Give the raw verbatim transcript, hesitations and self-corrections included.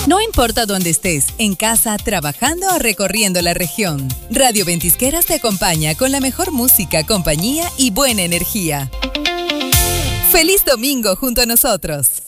No importa dónde estés, en casa, trabajando o recorriendo la región, Radio Ventisqueras te acompaña con la mejor música, compañía y buena energía. ¡Feliz domingo junto a nosotros!